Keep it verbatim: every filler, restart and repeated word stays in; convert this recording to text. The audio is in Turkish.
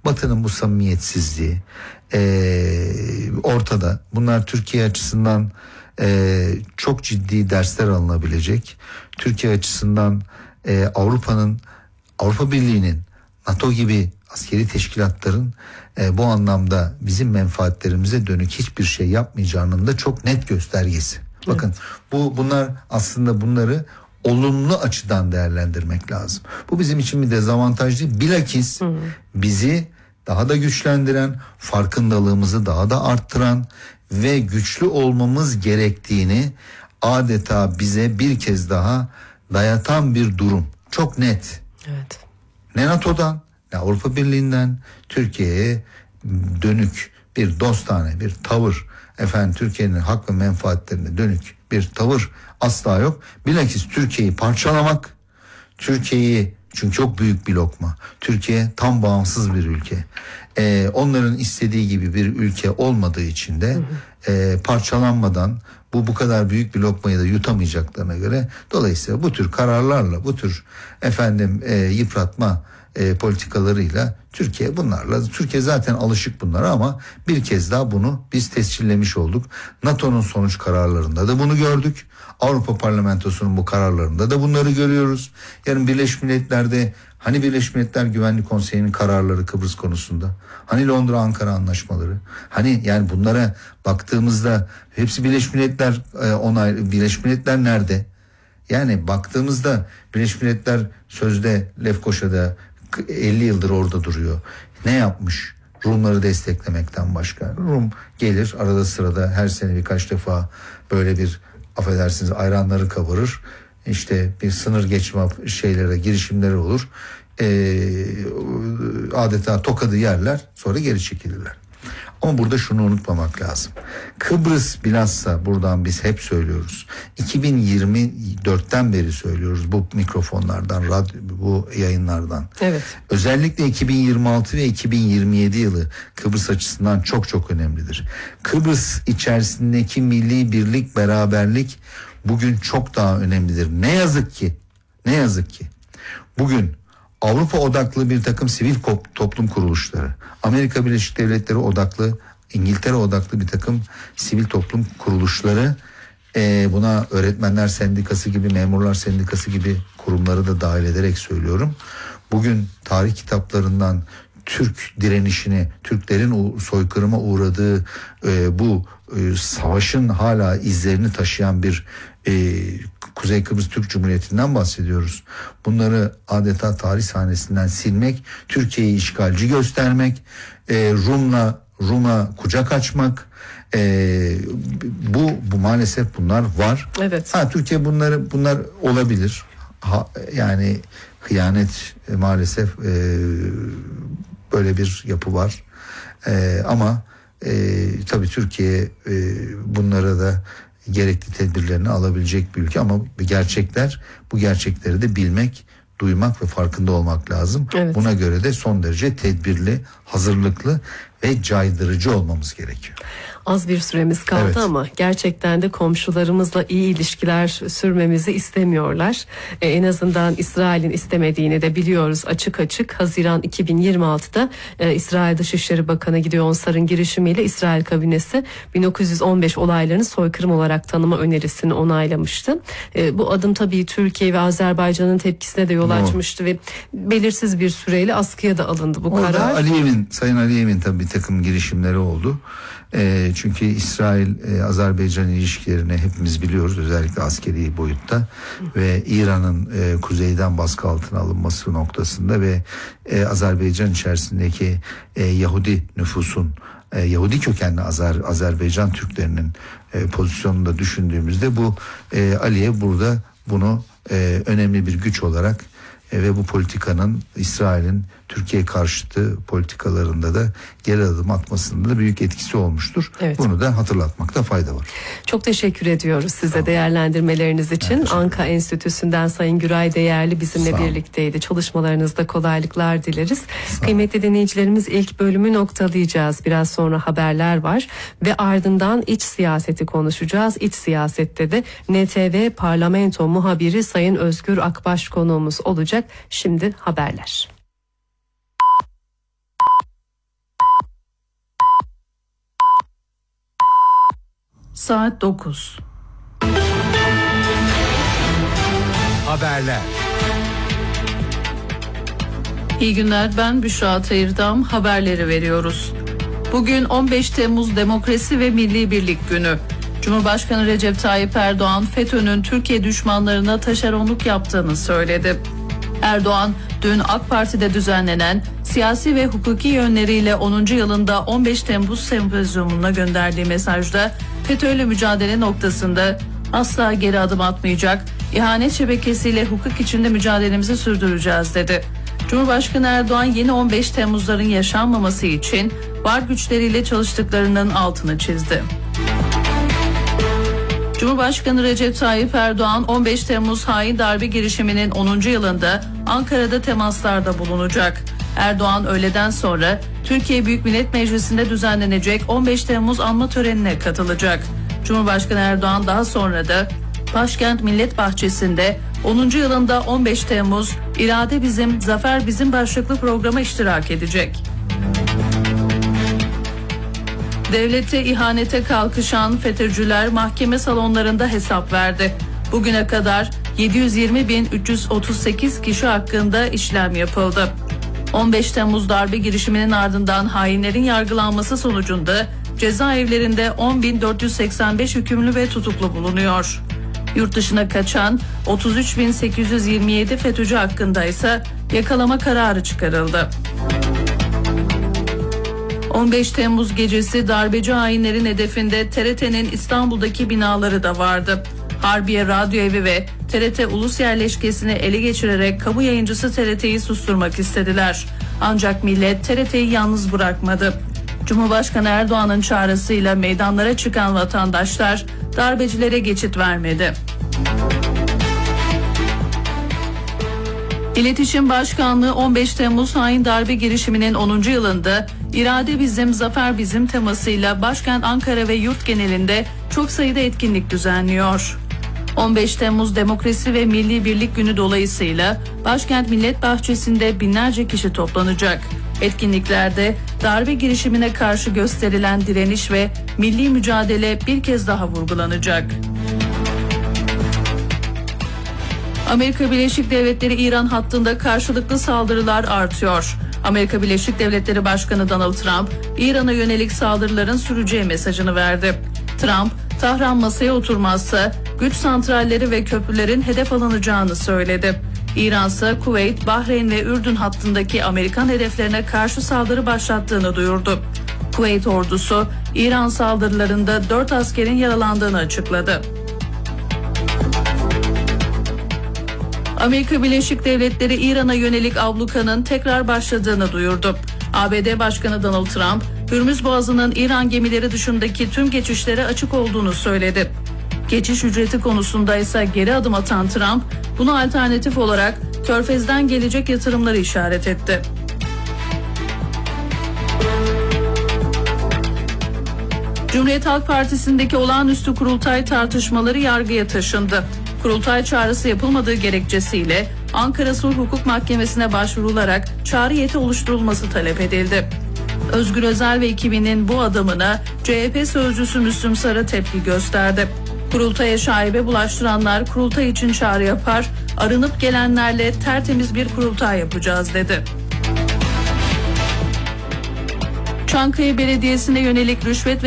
Batı'nın bu samimiyetsizliği e, ortada. Bunlar Türkiye açısından e, çok ciddi dersler alınabilecek. Türkiye açısından e, Avrupa'nın, Avrupa Birliği'nin, NATO gibi askeri teşkilatların e, bu anlamda bizim menfaatlerimize dönük hiçbir şey yapmayacağının da çok net göstergesi. Evet. Bakın bu bunlar aslında bunları olumlu açıdan değerlendirmek lazım. Bu bizim için bir dezavantaj değil. Bilakis hı. bizi daha da güçlendiren, farkındalığımızı daha da arttıran ve güçlü olmamız gerektiğini adeta bize bir kez daha dayatan bir durum. Çok net. Evet. Ne NATO'dan ne Avrupa Birliği'nden Türkiye'ye dönük bir dostane bir tavır, efendim Türkiye'nin hak ve menfaatlerine dönük bir tavır asla yok. Bilakis Türkiye'yi parçalamak, Türkiye'yi, çünkü çok büyük bir lokma. Türkiye tam bağımsız bir ülke. Ee, onların istediği gibi bir ülke olmadığı için de hı hı. E, parçalanmadan bu bu kadar büyük bir lokmayı da yutamayacaklarına göre dolayısıyla bu tür kararlarla, bu tür efendim e, yıpratma e, politikalarıyla Türkiye bunlarla, Türkiye zaten alışık bunlara ama bir kez daha bunu biz tescillemiş olduk. NATO'nun sonuç kararlarında da bunu gördük. Avrupa Parlamentosu'nun bu kararlarında da bunları görüyoruz. Yarın Birleşmiş Milletler'de hani Birleşmiş Milletler Güvenlik Konseyi'nin kararları Kıbrıs konusunda, hani Londra Ankara anlaşmaları, hani yani bunlara baktığımızda hepsi Birleşmiş Milletler e, onay, Birleşmiş Milletler nerede? Yani baktığımızda Birleşmiş Milletler sözde Lefkoşa'da elli yıldır orada duruyor. Ne yapmış? Rumları desteklemekten başka. Rum gelir arada sırada her sene birkaç defa böyle bir, affedersiniz, ayranları kavurur. İşte bir sınır geçme şeylere, girişimleri olur. Ee, adeta tokadı yerler, sonra geri çekilirler. Ama burada şunu unutmamak lazım. Kıbrıs bilhassa, buradan biz hep söylüyoruz. iki bin yirmi dörtten beri söylüyoruz bu mikrofonlardan, radyo, bu yayınlardan. Evet. Özellikle iki bin yirmi altı ve iki bin yirmi yedi yılı Kıbrıs açısından çok çok önemlidir. Kıbrıs içerisindeki milli birlik, beraberlik bugün çok daha önemlidir. Ne yazık ki, ne yazık ki bugün Avrupa odaklı bir takım sivil toplum kuruluşları, Amerika Birleşik Devletleri odaklı, İngiltere odaklı bir takım sivil toplum kuruluşları, e, buna öğretmenler sendikası gibi, memurlar sendikası gibi kurumları da dahil ederek söylüyorum. Bugün tarih kitaplarından Türk direnişini, Türklerin soykırıma uğradığı e, bu e, savaşın hala izlerini taşıyan bir e, Kuzey Kıbrıs Türk Cumhuriyeti'nden bahsediyoruz. Bunları adeta tarih sahnesinden silmek, Türkiye'yi işgalci göstermek, e, Rum'la Rum'a kucak açmak, e, bu bu maalesef bunlar var. Evet. Ha, Türkiye bunları bunlar olabilir. Ha, yani hıyanet e, maalesef e, böyle bir yapı var. E, ama e, tabii Türkiye e, bunlara da gerekli tedbirlerini alabilecek bir ülke ama gerçekler, bu gerçekleri de bilmek, duymak ve farkında olmak lazım. Evet. Buna göre de son derece tedbirli, hazırlıklı ve caydırıcı olmamız gerekiyor. Az bir süremiz kaldı evet. Ama gerçekten de komşularımızla iyi ilişkiler sürmemizi istemiyorlar. Ee, en azından İsrail'in istemediğini de biliyoruz açık açık. Haziran iki bin yirmi altıda e, İsrail Dışişleri Bakanı Gideon Sar'ın girişimiyle İsrail kabinesi bin dokuz yüz on beş olaylarını soykırım olarak tanıma önerisini onaylamıştı. E, bu adım tabii Türkiye ve Azerbaycan'ın tepkisine de yol açmıştı ve belirsiz bir süreyle askıya da alındı bu Orada karar. Aliyev'in, Sayın Aliyev'in tabii bir takım girişimleri oldu. E, çünkü İsrail-Azerbaycan e, ilişkilerini hepimiz biliyoruz, özellikle askeri boyutta. Hı. Ve İran'ın e, kuzeyden baskı altına alınması noktasında ve e, Azerbaycan içerisindeki e, Yahudi nüfusun, e, Yahudi kökenli Azer, Azerbaycan Türklerinin e, pozisyonunu da düşündüğümüzde bu e, Aliyev burada bunu e, önemli bir güç olarak e, ve bu politikanın, İsrail'in Türkiye karşıtı politikalarında da geri adım atmasında da büyük etkisi olmuştur. Evet. Bunu da hatırlatmakta fayda var. Çok teşekkür ediyoruz size tamam. değerlendirmeleriniz için. Anka Enstitüsü'nden Sayın Güray Değerli bizimle birlikteydi. Çalışmalarınızda kolaylıklar dileriz. Kıymetli dinleyicilerimiz, ilk bölümü noktalayacağız. Biraz sonra haberler var ve ardından iç siyaseti konuşacağız. İç siyasette de N T V Parlamento muhabiri Sayın Özgür Akbaş konuğumuz olacak. Şimdi haberler. saat dokuz. Haberler. İyi günler, ben Büşra Tayırdam, haberleri veriyoruz. Bugün on beş Temmuz Demokrasi ve Milli Birlik Günü. Cumhurbaşkanı Recep Tayyip Erdoğan, FETÖ'nün Türkiye düşmanlarına taşeronluk yaptığını söyledi. Erdoğan, dün AK Parti'de düzenlenen siyasi ve hukuki yönleriyle onuncu yılında on beş Temmuz sempozyumuna gönderdiği mesajda FETÖ'yle mücadele noktasında asla geri adım atmayacak, ihanet şebekesiyle hukuk içinde mücadelemizi sürdüreceğiz dedi. Cumhurbaşkanı Erdoğan yeni on beş Temmuz'ların yaşanmaması için var güçleriyle çalıştıklarının altını çizdi. Cumhurbaşkanı Recep Tayyip Erdoğan on beş Temmuz hain darbe girişiminin onuncu yılında Ankara'da temaslarda bulunacak. Erdoğan öğleden sonra Türkiye Büyük Millet Meclisi'nde düzenlenecek on beş Temmuz anma törenine katılacak. Cumhurbaşkanı Erdoğan daha sonra da Başkent Millet Bahçesi'nde onuncu yılında on beş Temmuz İrade Bizim, Zafer Bizim başlıklı programa iştirak edecek. Devlete ihanete kalkışan FETÖ'cüler mahkeme salonlarında hesap verdi. Bugüne kadar yedi yüz yirmi bin üç yüz otuz sekiz kişi hakkında işlem yapıldı. on beş Temmuz darbe girişiminin ardından hainlerin yargılanması sonucunda cezaevlerinde on bin dört yüz seksen beş hükümlü ve tutuklu bulunuyor. Yurt dışına kaçan otuz üç bin sekiz yüz yirmi yedi FETÖ'cü hakkında ise yakalama kararı çıkarıldı. on beş Temmuz gecesi darbeci hainlerin hedefinde T R T'nin İstanbul'daki binaları da vardı. Harbiye Radyo Evi ve T R T Ulus Yerleşkesi'ni ele geçirerek kamu yayıncısı T R T'yi susturmak istediler. Ancak millet T R T'yi yalnız bırakmadı. Cumhurbaşkanı Erdoğan'ın çağrısıyla meydanlara çıkan vatandaşlar darbecilere geçit vermedi. İletişim Başkanlığı on beş Temmuz hain darbe girişiminin onuncu yılında İrade Bizim, Zafer Bizim temasıyla başkent Ankara ve yurt genelinde çok sayıda etkinlik düzenliyor. on beş Temmuz Demokrasi ve Milli Birlik Günü dolayısıyla Başkent Millet Bahçesi'nde binlerce kişi toplanacak. Etkinliklerde darbe girişimine karşı gösterilen direniş ve milli mücadele bir kez daha vurgulanacak. Amerika Birleşik Devletleri İran hattında karşılıklı saldırılar artıyor. Amerika Birleşik Devletleri Başkanı Donald Trump, İran'a yönelik saldırıların süreceği mesajını verdi. Trump, Tahran masaya oturmazsa güç santralleri ve köprülerin hedef alınacağını söyledi. İran ise Kuveyt, Bahreyn ve Ürdün hattındaki Amerikan hedeflerine karşı saldırı başlattığını duyurdu. Kuveyt ordusu, İran saldırılarında dört askerin yaralandığını açıkladı. Amerika Birleşik Devletleri İran'a yönelik ablukanın tekrar başladığını duyurdu. A B D Başkanı Donald Trump, Hürmüz Boğazı'nın İran gemileri dışındaki tüm geçişlere açık olduğunu söyledi. Geçiş ücreti konusunda ise geri adım atan Trump, bunu alternatif olarak Körfez'den gelecek yatırımları işaret etti. Cumhuriyet Halk Partisi'ndeki olağanüstü kurultay tartışmaları yargıya taşındı. Kurultay çağrısı yapılmadığı gerekçesiyle Ankara Sulh Hukuk Mahkemesi'ne başvurularak çağrı yeti oluşturulması talep edildi. Özgür Özel ve ekibinin bu adımına C H P sözcüsü Müslüm Sarı tepki gösterdi. Kurultaya şaibe bulaştıranlar kurultay için çağrı yapar, arınıp gelenlerle tertemiz bir kurultay yapacağız dedi. Çankaya Belediyesi'ne yönelik rüşvet ve